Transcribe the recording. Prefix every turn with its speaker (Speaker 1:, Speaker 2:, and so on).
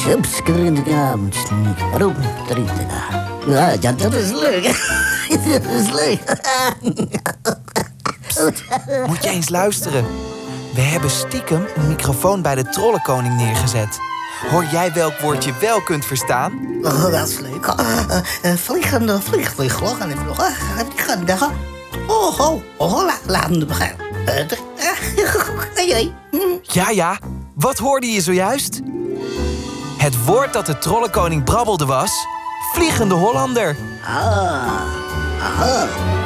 Speaker 1: Ja, dat is leuk. Dat is leuk.
Speaker 2: Moet je eens luisteren. We hebben stiekem een microfoon bij de trollenkoning neergezet. Hoor jij welk woord je wel kunt verstaan?
Speaker 1: Oh, dat is leuk. Vliegende. Laten we beginnen.
Speaker 2: Ja, wat hoorde je zojuist? Het woord dat de trollenkoning brabbelde was... Vliegende Hollander.
Speaker 1: Ah.